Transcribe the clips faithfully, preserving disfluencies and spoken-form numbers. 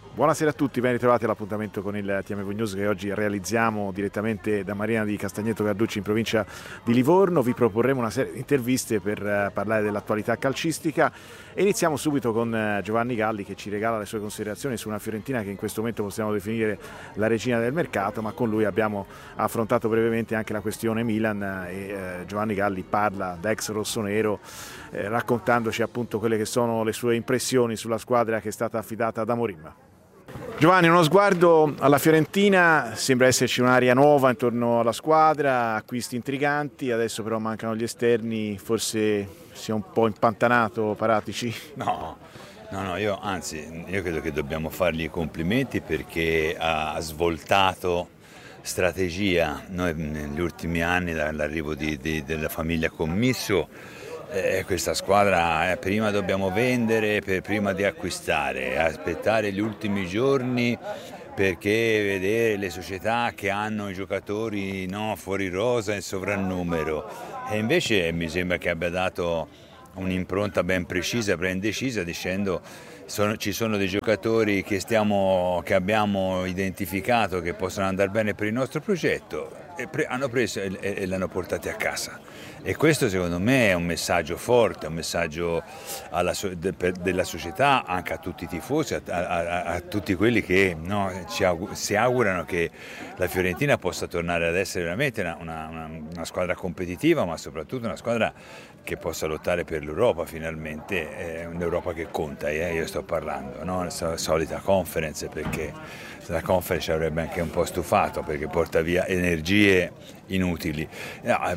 Buonasera a tutti, ben ritrovati all'appuntamento con il T M V News che oggi realizziamo direttamente da Marina di Castagneto Carducci in provincia di Livorno. Vi proporremo una serie di interviste per parlare dell'attualità calcistica e iniziamo subito con Giovanni Galli che ci regala le sue considerazioni su una Fiorentina che in questo momento possiamo definire la regina del mercato, ma con lui abbiamo affrontato brevemente anche la questione Milan e eh, Giovanni Galli parla da ex rossonero eh, raccontandoci appunto quelle che sono le sue impressioni sulla squadra che è stata affidata da Mourinho. Giovanni, uno sguardo alla Fiorentina, sembra esserci un'aria nuova intorno alla squadra, acquisti intriganti, adesso però mancano gli esterni, forse sia un po' impantanato Paratici? No, no, no, io anzi, io credo che dobbiamo fargli i complimenti perché ha svoltato strategia. Noi negli ultimi anni, dall'arrivo di, di, della famiglia Commisso, Eh, questa squadra eh, prima dobbiamo vendere per, prima di acquistare, aspettare gli ultimi giorni perché vedere le società che hanno i giocatori no, fuori rosa in sovrannumero, e invece mi sembra che abbia dato un'impronta ben precisa, ben decisa, dicendo sono, ci sono dei giocatori che, stiamo, che abbiamo identificato che possono andare bene per il nostro progetto e pre, hanno preso e, e, e l'hanno portati a casa. E questo secondo me è un messaggio forte, un messaggio alla, de, per, della società, anche a tutti i tifosi, a, a, a tutti quelli che no, ci augurano, si augurano che la Fiorentina possa tornare ad essere veramente una, una, una squadra competitiva, ma soprattutto una squadra che possa lottare per l'Europa finalmente, è un'Europa che conta, eh, io sto parlando, no? La solita conference, perché la conference avrebbe anche un po' stufato perché porta via energie inutili, no,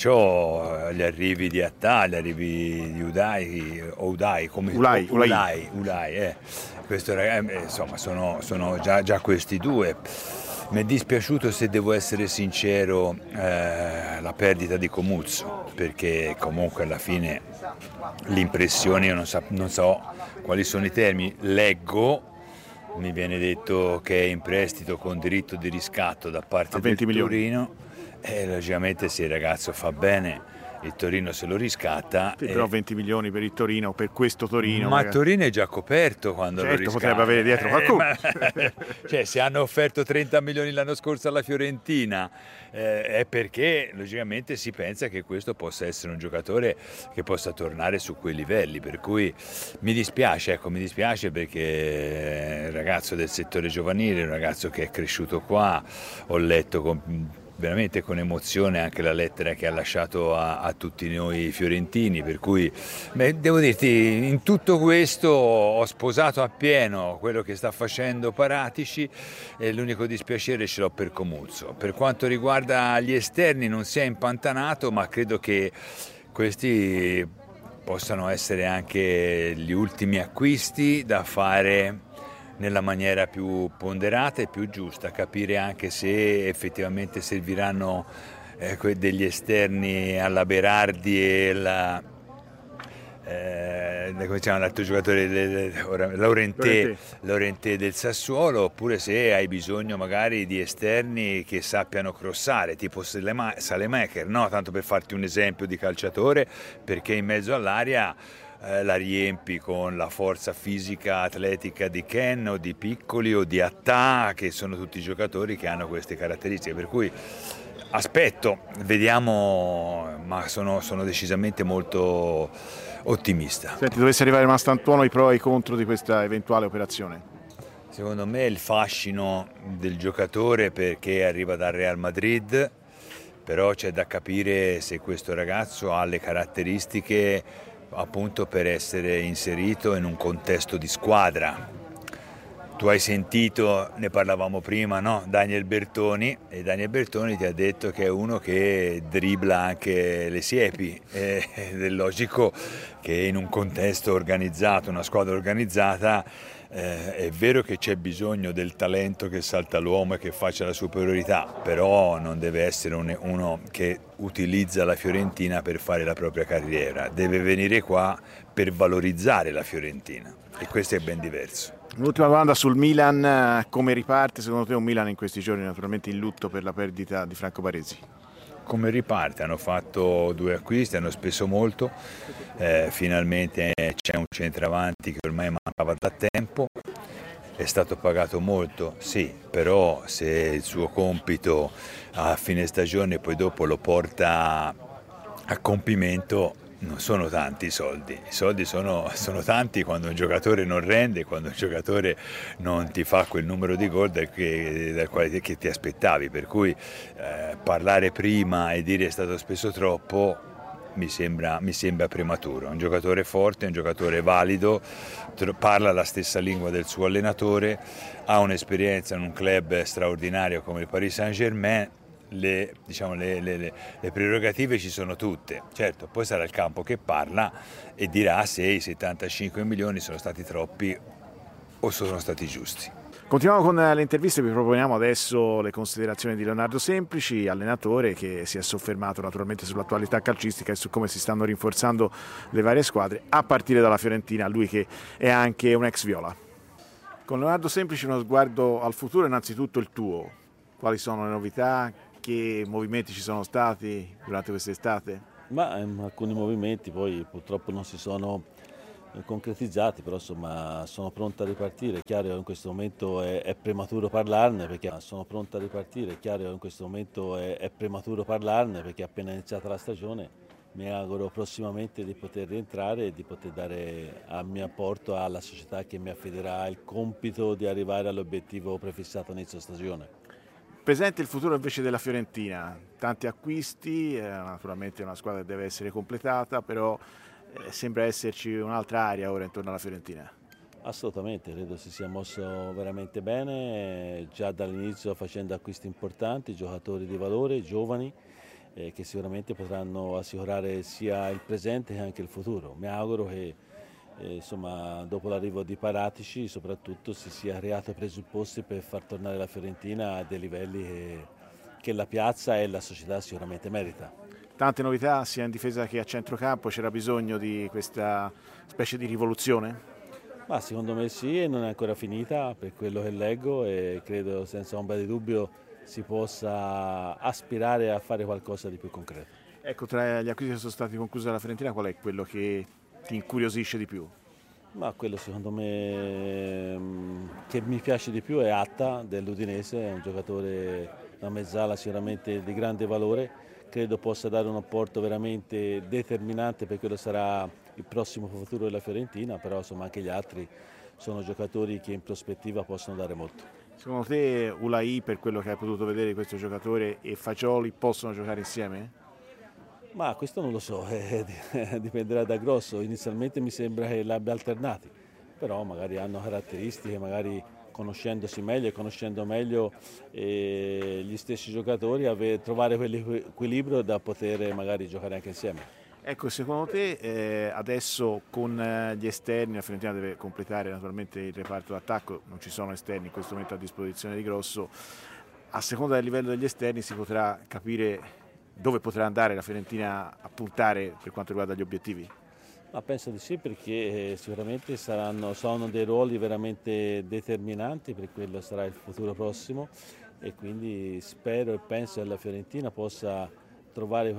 perciò gli arrivi di Attà, gli arrivi di Udai, o Udai, come Ulai, Ulai. Ulai, Ulai eh. Questo, eh, insomma sono, sono già, già questi due. Mi è dispiaciuto, se devo essere sincero, eh, la perdita di Comuzzo, perché comunque alla fine l'impressione, io non so, non so quali sono i termini, leggo, mi viene detto che è in prestito con diritto di riscatto da parte del Torino, e logicamente se il ragazzo fa bene il Torino se lo riscatta. Sì, però venti milioni per il Torino, per questo Torino. Ma magari. Torino è già coperto quando certo, lo riscatta. Potrebbe avere dietro qualcuno. Eh, ma, cioè, se hanno offerto trenta milioni l'anno scorso alla Fiorentina eh, è perché logicamente si pensa che questo possa essere un giocatore che possa tornare su quei livelli. Per cui mi dispiace, ecco, mi dispiace perché è un ragazzo del settore giovanile, un ragazzo che è cresciuto qua, ho letto con veramente con emozione anche la lettera che ha lasciato a, a tutti noi fiorentini, per cui beh, devo dirti, in tutto questo ho sposato appieno quello che sta facendo Paratici e l'unico dispiacere ce l'ho per Comuzzo. Per quanto riguarda gli esterni non si è impantanato, ma credo che questi possano essere anche gli ultimi acquisti da fare nella maniera più ponderata e più giusta, capire anche se effettivamente serviranno eh, degli esterni alla Berardi e la, eh, come si chiama l'altro giocatore, Laurentè, Laurentè del Sassuolo, oppure se hai bisogno magari di esterni che sappiano crossare, tipo Salemaker, no? Tanto per farti un esempio di calciatore, perché in mezzo all'area la riempi con la forza fisica atletica di Ken o di Piccoli o di Attà, che sono tutti giocatori che hanno queste caratteristiche, per cui aspetto, vediamo, ma sono, sono decisamente molto ottimista. Senti, dovesse arrivare Mastantuono, i pro e i contro di questa eventuale operazione? Secondo me il fascino del giocatore perché arriva dal Real Madrid, però c'è da capire se questo ragazzo ha le caratteristiche appunto per essere inserito in un contesto di squadra. Tu hai sentito, ne parlavamo prima, no? Daniel Bertoni, e Daniel Bertoni ti ha detto che è uno che dribbla anche le siepi, ed è logico che in un contesto organizzato, una squadra organizzata, eh, è vero che c'è bisogno del talento che salta l'uomo e che faccia la superiorità, però non deve essere un, uno che utilizza la Fiorentina per fare la propria carriera, deve venire qua per valorizzare la Fiorentina, e questo è ben diverso. Un'ultima domanda sul Milan, come riparte secondo te un Milan in questi giorni naturalmente in lutto per la perdita di Franco Baresi? Come riparte? Hanno fatto due acquisti, hanno speso molto, eh, finalmente c'è un centravanti che ormai mancava da tempo, È stato pagato molto? Sì, però se il suo compito a fine stagione poi dopo lo porta a compimento, non sono tanti i soldi. I soldi sono, sono tanti quando un giocatore non rende, quando un giocatore non ti fa quel numero di gol dal che, dal quale che ti aspettavi, per cui eh, parlare prima e dire è stato speso troppo mi sembra, mi sembra prematuro. Un giocatore forte, un giocatore valido, parla la stessa lingua del suo allenatore, ha un'esperienza in un club straordinario come il Paris Saint-Germain. Le, diciamo, le, le, le prerogative ci sono tutte, certo, poi sarà il campo che parla e dirà se i settantacinque milioni sono stati troppi o sono stati giusti. Continuiamo con le interviste, vi proponiamo adesso le considerazioni di Leonardo Semplici, allenatore che si è soffermato naturalmente sull'attualità calcistica e su come si stanno rinforzando le varie squadre, a partire dalla Fiorentina, lui che è anche un ex viola. Con Leonardo Semplici uno sguardo al futuro, innanzitutto il tuo, quali sono le novità? Che movimenti ci sono stati durante quest'estate? Ma ehm, alcuni movimenti poi purtroppo non si sono eh, concretizzati, però insomma sono pronto a ripartire. È chiaro che in questo momento è, è prematuro parlarne perché sono pronto a ripartire. È chiaro che in questo momento è, è prematuro parlarne perché è appena iniziata la stagione. Mi auguro prossimamente di poter rientrare e di poter dare il mio apporto alla società che mi affiderà il compito di arrivare all'obiettivo prefissato inizio stagione. Presente il futuro invece della Fiorentina, tanti acquisti, eh, naturalmente è una squadra che deve essere completata, però eh, sembra esserci un'altra area ora intorno alla Fiorentina. Assolutamente, credo si sia mosso veramente bene, già dall'inizio facendo acquisti importanti, giocatori di valore, giovani, eh, che sicuramente potranno assicurare sia il presente che anche il futuro. Mi auguro che E, insomma, dopo l'arrivo di Paratici soprattutto si sia creato presupposti per far tornare la Fiorentina a dei livelli che, che la piazza e la società sicuramente merita. Tante novità sia in difesa che a centrocampo, c'era bisogno di questa specie di rivoluzione? Ma secondo me sì, e non è ancora finita per quello che leggo e credo senza ombra di dubbio si possa aspirare a fare qualcosa di più concreto. Ecco, tra gli acquisti che sono stati conclusi dalla Fiorentina qual è quello che ti incuriosisce di più? Ma quello secondo me che mi piace di più è Atta dell'Udinese, è un giocatore, una mezzala sicuramente di grande valore, credo possa dare un apporto veramente determinante per quello sarà il prossimo futuro della Fiorentina, però insomma anche gli altri sono giocatori che in prospettiva possono dare molto. Secondo te Ulai, per quello che hai potuto vedere di questo giocatore, e Fagioli possono giocare insieme? Ma questo non lo so, eh, dipenderà da Grosso, inizialmente mi sembra che l'abbia alternati, però magari hanno caratteristiche, magari conoscendosi meglio e conoscendo meglio eh, gli stessi giocatori, ave, trovare quell'equilibrio da poter magari giocare anche insieme. Ecco, secondo te eh, adesso con gli esterni la Fiorentina deve completare naturalmente il reparto d'attacco, non ci sono esterni in questo momento a disposizione di Grosso, a seconda del livello degli esterni si potrà capire dove potrà andare la Fiorentina a puntare per quanto riguarda gli obiettivi? Ma penso di sì perché sicuramente saranno, sono dei ruoli veramente determinanti per quello sarà il futuro prossimo e quindi spero e penso che la Fiorentina possa trovare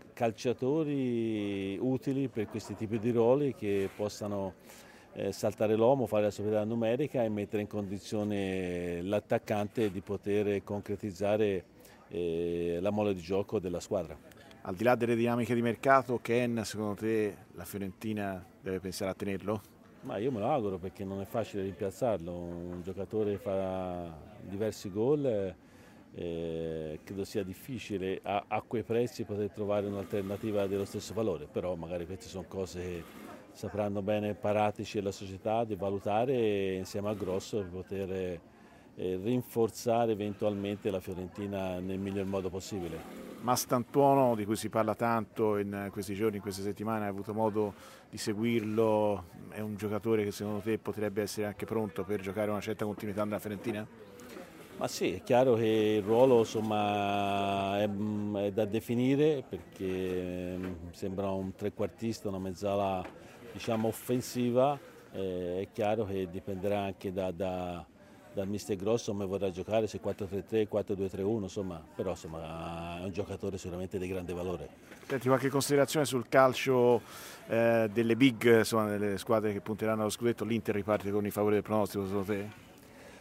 calciatori utili per questi tipi di ruoli che possano eh, saltare l'uomo, fare la superiorità numerica e mettere in condizione l'attaccante di poter concretizzare eh, la mole di gioco della squadra. Al di là delle dinamiche di mercato, Ken, secondo te la Fiorentina deve pensare a tenerlo? Ma io me lo auguro perché non è facile rimpiazzarlo, un giocatore fa diversi gol, eh, credo sia difficile a, a quei prezzi poter trovare un'alternativa dello stesso valore, però magari queste sono cose che sapranno bene Paratici e la società di valutare e insieme al Grosso per poter eh, rinforzare eventualmente la Fiorentina nel miglior modo possibile. Mastantuono, di cui si parla tanto in questi giorni, in queste settimane, hai avuto modo di seguirlo, è un giocatore che secondo te potrebbe essere anche pronto per giocare una certa continuità nella Fiorentina? Ma sì, è chiaro che il ruolo insomma, è, è da definire perché sembra un trequartista, una mezzala diciamo, offensiva, eh, è chiaro che dipenderà anche da, da dal mister Grosso come vorrà giocare, se quattro tre tre, quattro due tre uno, insomma, però insomma, è un giocatore sicuramente di grande valore. Senti, qualche considerazione sul calcio eh, delle big, insomma, delle squadre che punteranno allo scudetto? L'Inter riparte con i favori del pronostico, secondo te?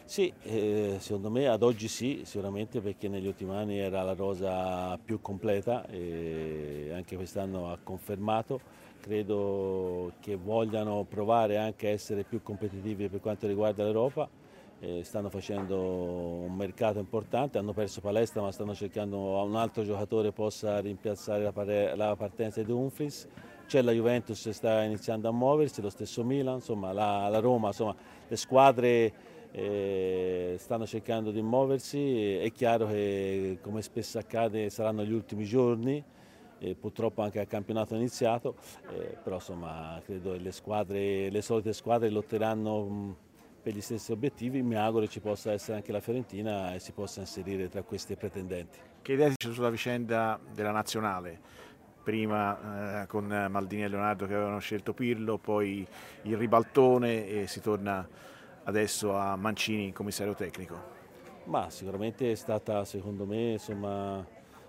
Sì, eh, secondo me ad oggi sì, sicuramente, perché negli ultimi anni era la rosa più completa e anche quest'anno ha confermato. Credo che vogliano provare anche a essere più competitivi per quanto riguarda l'Europa. Eh, stanno facendo un mercato importante, hanno perso Palestra ma stanno cercando un altro giocatore possa rimpiazzare la, pare- la partenza di Dumfries. C'è la Juventus che sta iniziando a muoversi, lo stesso Milan, insomma la, la Roma, insomma le squadre eh, stanno cercando di muoversi. È chiaro che, come spesso accade, saranno gli ultimi giorni, eh, purtroppo anche il campionato è iniziato, eh, però insomma credo che le squadre, le solite squadre lotteranno mh, per gli stessi obiettivi. Mi auguro ci possa essere anche la Fiorentina e si possa inserire tra questi pretendenti. Che idea c'è sulla vicenda della nazionale? Prima eh, con Maldini e Leonardo che avevano scelto Pirlo, poi il ribaltone e si torna adesso a Mancini, commissario tecnico. Ma sicuramente è stata, secondo me, insomma,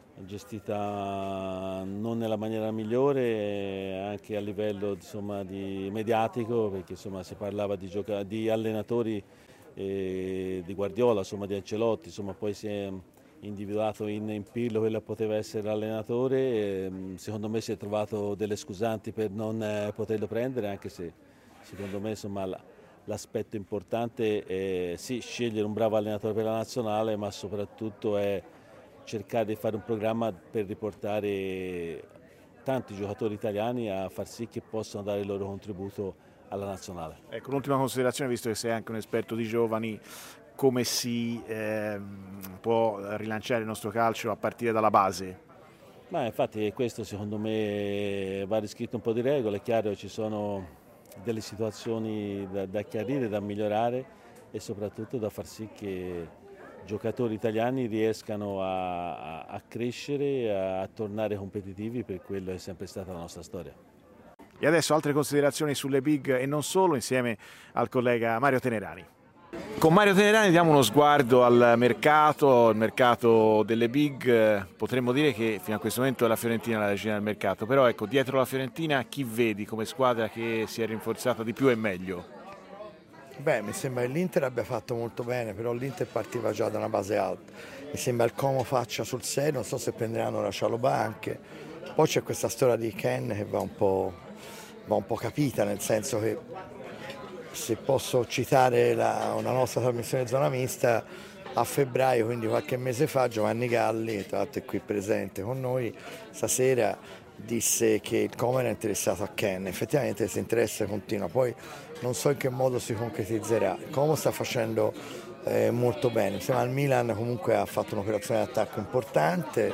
gestita non nella maniera migliore, anche a livello insomma, di mediatico, perché insomma, si parlava di, gioca- di allenatori eh, di Guardiola, insomma, di Ancelotti, insomma, poi si è individuato in, in Pirlo quello che poteva essere l'allenatore. E, secondo me si è trovato delle scusanti per non eh, poterlo prendere, anche se secondo me insomma, la, l'aspetto importante è sì scegliere un bravo allenatore per la nazionale, ma soprattutto è cercare di fare un programma per riportare tanti giocatori italiani a far sì che possano dare il loro contributo alla nazionale. Ecco, un'ultima considerazione, visto che sei anche un esperto di giovani, come si eh, può rilanciare il nostro calcio a partire dalla base? Ma infatti questo secondo me va riscritto un po' di regole. È chiaro che ci sono delle situazioni da, da chiarire, da migliorare e soprattutto da far sì che giocatori italiani riescano a, a, a crescere, a, a tornare competitivi per quello che è sempre stata la nostra storia. E adesso altre considerazioni sulle big e non solo, insieme al collega Mario Tenerani. Con Mario Tenerani diamo uno sguardo al mercato, il mercato delle big. Potremmo dire che fino a questo momento è la Fiorentina la regina del mercato, però ecco, dietro la Fiorentina chi vedi come squadra che si è rinforzata di più e meglio? Beh, mi sembra che l'Inter abbia fatto molto bene, però l'Inter partiva già da una base alta. Mi sembra il Como faccia sul serio, non so se prenderanno la Cialobà anche. Poi c'è questa storia di Ken che va un po', va un po' capita, nel senso che, se posso citare la, una nostra trasmissione zona mista, a febbraio, quindi qualche mese fa, Giovanni Galli, tra l'altro è qui presente con noi stasera, disse che il Como era interessato a Ken. Effettivamente questo interesse continua, poi non so in che modo si concretizzerà. Il Como sta facendo eh, molto bene, insieme al Milan comunque ha fatto un'operazione di attacco importante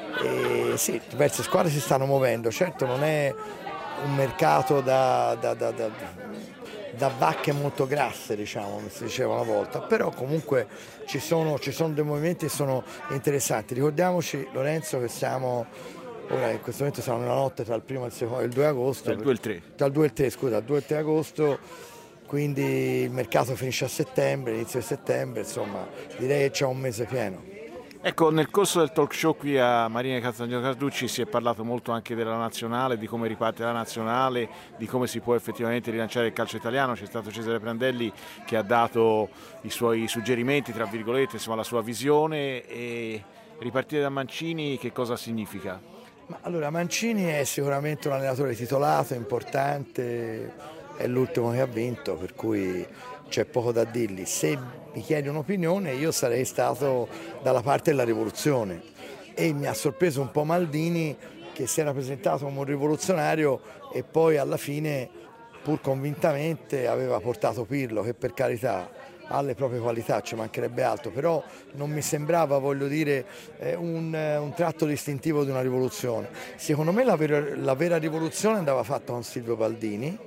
e sì, diverse squadre si stanno muovendo. Certo non è un mercato da, da, da, da, da vacche molto grasse, diciamo, come si diceva una volta, però comunque ci sono, ci sono dei movimenti che sono interessanti. Ricordiamoci, Lorenzo, che siamo ora in questo momento siamo nella notte tra il primo e il, secondo, il due agosto. Dal due al tre. Dal due al tre, scusa, dal due al tre agosto, quindi il mercato finisce a settembre, inizio di settembre, insomma direi che c'è un mese pieno. Ecco, nel corso del talk show qui a Marina Castagneto Carducci si è parlato molto anche della nazionale, di come riparte la nazionale, di come si può effettivamente rilanciare il calcio italiano. C'è stato Cesare Prandelli che ha dato i suoi suggerimenti, tra virgolette, insomma la sua visione. E ripartire da Mancini che cosa significa? Ma allora, Mancini è sicuramente un allenatore titolato, importante, è l'ultimo che ha vinto, per cui c'è poco da dirgli. Se mi chiedi un'opinione, io sarei stato dalla parte della rivoluzione, e mi ha sorpreso un po' Maldini, che si era presentato come un rivoluzionario e poi alla fine, pur convintamente, aveva portato Pirlo, che per carità ha le proprie qualità, ci mancherebbe altro, però non mi sembrava, voglio dire, un, un tratto distintivo di una rivoluzione. Secondo me la vera, la vera rivoluzione andava fatta con Silvio Baldini,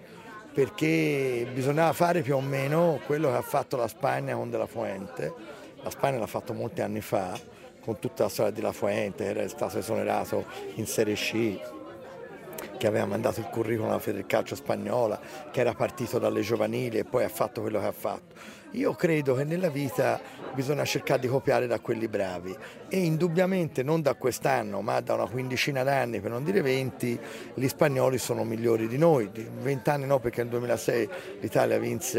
perché bisognava fare più o meno quello che ha fatto la Spagna con De La Fuente. La Spagna l'ha fatto molti anni fa, con tutta la storia di La Fuente, era stato esonerato in Serie C, che aveva mandato il curriculum alla Federcalcio spagnola, che era partito dalle giovanili e poi ha fatto quello che ha fatto. Io credo che nella vita bisogna cercare di copiare da quelli bravi, e indubbiamente non da quest'anno ma da una quindicina d'anni, per non dire venti, gli spagnoli sono migliori di noi. Vent'anni no, perché nel duemilasei l'Italia vinse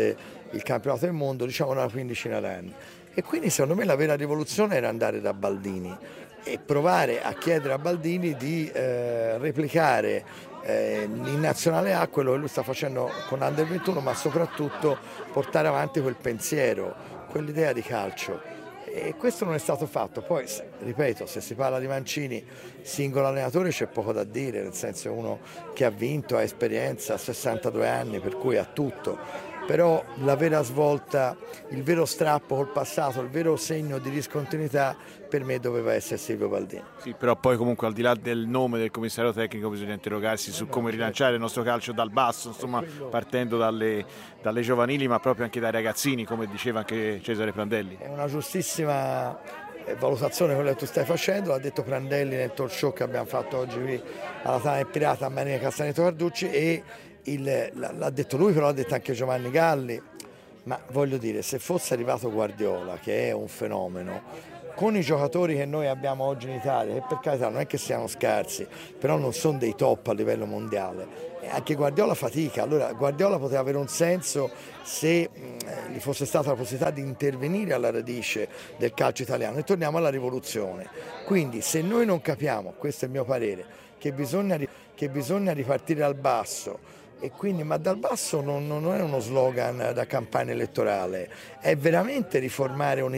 il campionato del mondo, diciamo una quindicina d'anni. E quindi secondo me la vera rivoluzione era andare da Baldini e provare a chiedere a Baldini di eh, replicare eh, in Nazionale A quello che lui sta facendo con Under ventuno, ma soprattutto portare avanti quel pensiero, quell'idea di calcio. E questo non è stato fatto. Poi, ripeto, se si parla di Mancini, singolo allenatore, c'è poco da dire, nel senso uno che ha vinto, ha esperienza, ha sessantadue anni, per cui ha tutto. Però la vera svolta, il vero strappo col passato, il vero segno di discontinuità per me doveva essere Silvio Baldini. Sì, però poi comunque al di là del nome del commissario tecnico bisogna interrogarsi su come rilanciare il nostro calcio dal basso, insomma partendo dalle, dalle giovanili ma proprio anche dai ragazzini, come diceva anche Cesare Prandelli. È una giustissima valutazione quella che tu stai facendo, l'ha detto Prandelli nel talk show che abbiamo fatto oggi qui alla Tana e Pirata a Maria Castagneto Carducci, e il, l'ha detto lui, però l'ha detto anche Giovanni Galli. Ma voglio dire, se fosse arrivato Guardiola, che è un fenomeno, con i giocatori che noi abbiamo oggi in Italia, che per carità non è che siano scarsi, però non sono dei top a livello mondiale, e anche Guardiola fatica. Allora Guardiola poteva avere un senso se mh, gli fosse stata la possibilità di intervenire alla radice del calcio italiano. E torniamo alla rivoluzione. Quindi se noi non capiamo, questo è il mio parere, che bisogna, che bisogna ripartire dal basso, e quindi, ma dal basso non, non è uno slogan da campagna elettorale, è veramente riformare un